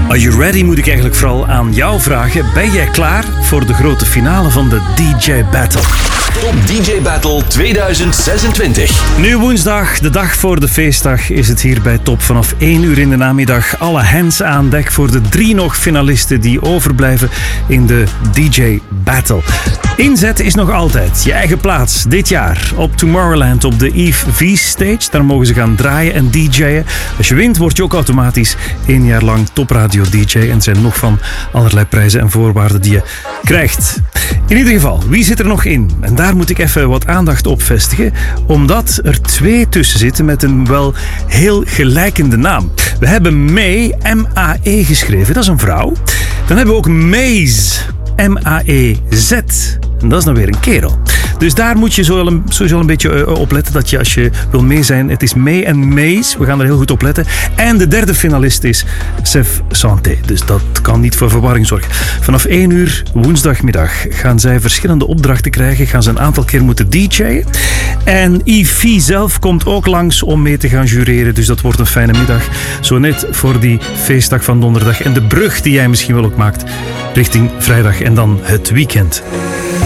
Are you ready? Moet ik eigenlijk vooral aan jou vragen. Ben jij klaar voor de grote finale van de DJ Battle? Top DJ Battle 2026. Nu woensdag, de dag voor de feestdag, is het hier bij Top. Vanaf 1 uur in de namiddag alle hands aan dek voor de 3 nog finalisten die overblijven in de DJ Battle. Inzet is nog altijd je eigen plaats dit jaar op Tomorrowland op de Eve V-stage. Daar mogen ze gaan draaien en DJ'en. Als je wint, word je ook automatisch 1 jaar lang topradio DJ. En er zijn nog van allerlei prijzen en voorwaarden die je krijgt. In ieder geval, wie zit er nog in? En daar moet ik even wat aandacht op vestigen, omdat er 2 tussen zitten met een wel heel gelijkende naam. We hebben May, M-A-E geschreven, dat is een vrouw. Dan hebben we ook Maze, M-A-E-Z. En dat is dan weer een kerel. Dus daar moet je sowieso een beetje op letten dat je, als je wil mee zijn, het is May en Maze. We gaan er heel goed op letten. En de derde finalist is Sef Santé. Dus dat kan niet voor verwarring zorgen. Vanaf 1 uur woensdagmiddag gaan zij verschillende opdrachten krijgen. Gaan ze een aantal keer moeten DJ'en. En Ivy zelf komt ook langs om mee te gaan jureren. Dus dat wordt een fijne middag. Zo net voor die feestdag van donderdag. En de brug die jij misschien wel ook maakt richting vrijdag en dan het weekend.